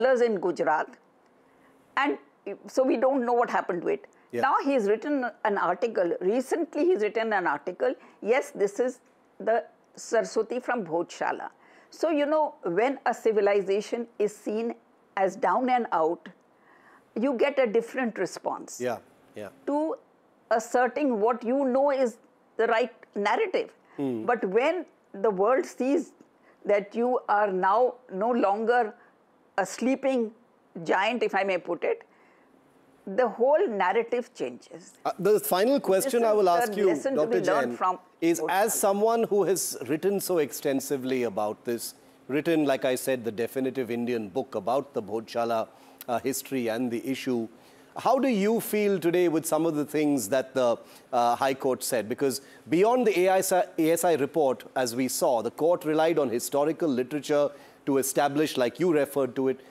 in Gujarat, and so we don't know what happened to it. Yeah. Now he's written an article, recently he's written an article, yes, this is the Saraswati from Bhojshala. So, you know, when a civilization is seen as down and out, you get a different response to asserting what you know is the right narrative. But when the world sees that you are now no longer a sleeping giant, if I may put it, the whole narrative changes. The final question I will ask you, Dr. Jain, is as someone who has written so extensively about this, written, like I said, the definitive Indian book about the Bhojshala history and the issue, how do you feel today with some of the things that the High Court said? Because beyond the ASI report, as we saw, the court relied on historical literature to establish, like you referred to it,